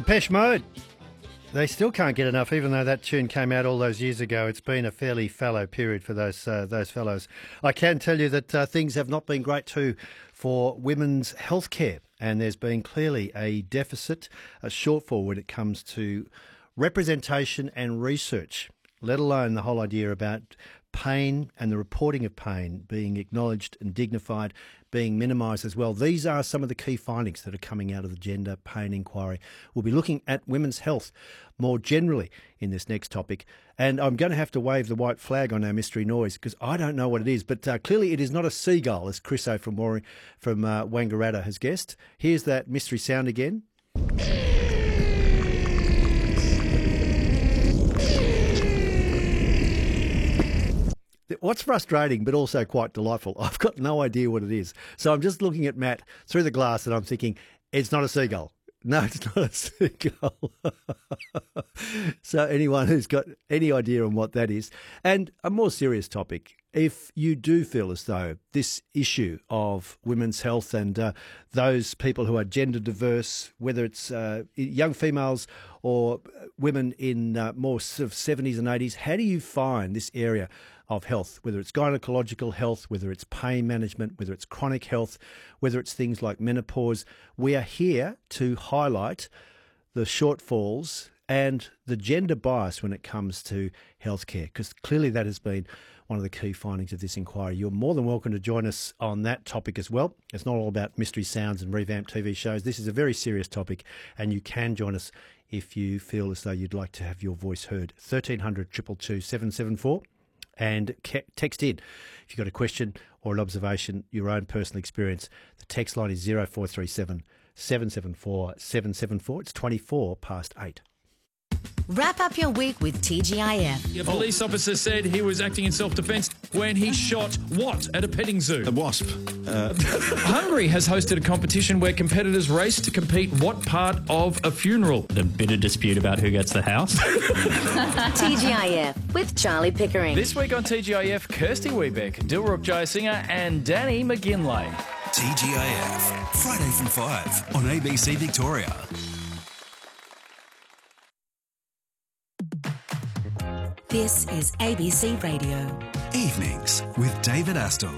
Depeche Mode. They still can't get enough, even though that tune came out all those years ago. It's been a fairly fallow period for those fellows. I can tell you that things have not been great too for women's health care, and there's been clearly a deficit, a shortfall when it comes to representation and research, let alone the whole idea about pain and the reporting of pain being acknowledged and dignified, being minimised as well. These are some of the key findings that are coming out of the Gender Pain Inquiry. We'll be looking at women's health more generally in this next topic. And I'm going to have to wave the white flag on our mystery noise because I don't know what it is. But clearly it is not a seagull, as Chris O from Wangaratta has guessed. Here's that mystery sound again. What's frustrating but also quite delightful, I've got no idea what it is. So I'm just looking at Matt through the glass and I'm thinking, it's not a seagull. No, it's not a seagull. So anyone who's got any idea on what that is. And a more serious topic, if you do feel as though this issue of women's health and those people who are gender diverse, whether it's young females or women in more sort of 70s and 80s, how do you find this area of health, whether it's gynecological health, whether it's pain management, whether it's chronic health, whether it's things like menopause? We are here to highlight the shortfalls and the gender bias when it comes to healthcare, because clearly that has been one of the key findings of this inquiry. You're more than welcome to join us on that topic as well. It's not all about mystery sounds and revamped TV shows. This is a very serious topic, and you can join us if you feel as though you'd like to have your voice heard. 1300 222 774. And text in if you've got a question or an observation, your own personal experience. The text line is 0437 774 774. It's 24 past 8. Wrap up your week with TGIF. A police officer said he was acting in self-defence when he shot what at a petting zoo? A wasp. Hungary has hosted a competition where competitors race to compete what part of a funeral? The bitter dispute about who gets the house. TGIF with Charlie Pickering. This week on TGIF, Kirsty Wiebeck, Dilrup Jayasinger and Danny McGinlay. TGIF, Friday from 5 on ABC Victoria. This is ABC Radio. Evenings with David Astle.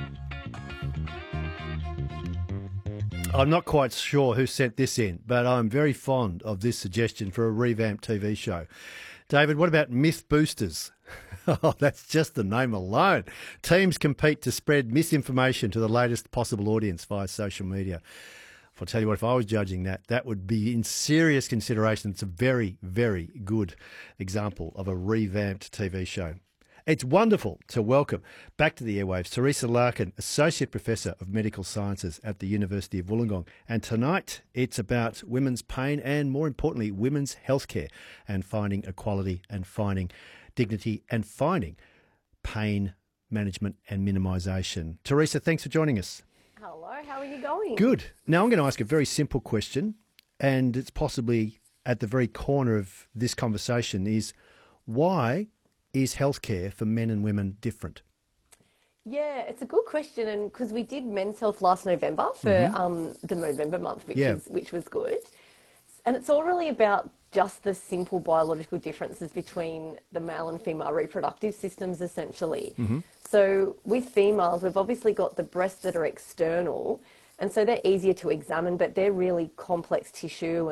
I'm not quite sure who sent this in, but I'm very fond of this suggestion for a revamped TV show. David, what about Myth Boosters? Oh, that's just the name alone. Teams compete to spread misinformation to the latest possible audience via social media. I'll tell you what, if I was judging that, that would be in serious consideration. It's a very, very good example of a revamped TV show. It's wonderful to welcome back to the airwaves Teresa Larkin, Associate Professor of Medical Sciences at the University of Wollongong. And tonight it's about women's pain and, more importantly, women's healthcare and finding equality and finding dignity and finding pain management and minimisation. Teresa, thanks for joining us. Hello, how are you going? Good. Now I'm going to ask a very simple question, and it's possibly at the very corner of this conversation, is why is healthcare for men and women different? Yeah, it's a good question, and because we did Men's Health last November for the November month, which was good. And it's all really about just the simple biological differences between the male and female reproductive systems, essentially. So with females, we've obviously got the breasts that are external, and so they're easier to examine, but they're really complex tissue